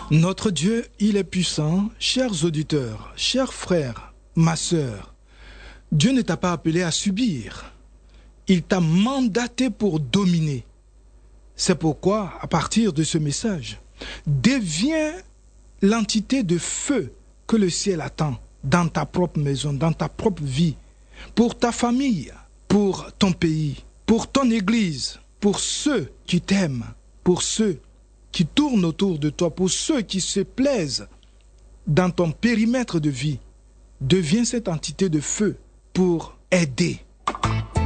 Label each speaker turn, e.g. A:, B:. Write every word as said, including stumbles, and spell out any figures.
A: Notre Dieu, il est puissant. Chers auditeurs, chers frères, ma sœur, Dieu ne t'a pas appelé à subir. Il t'a mandaté pour dominer. C'est pourquoi, à partir de ce message, deviens l'entité de feu que le ciel attend dans ta propre maison, dans ta propre vie, pour ta famille, pour ton pays, pour ton église, pour ceux qui t'aiment, pour ceux qui tournent autour de toi, pour ceux qui se plaisent dans ton périmètre de vie. Deviens cette entité de feu pour aider.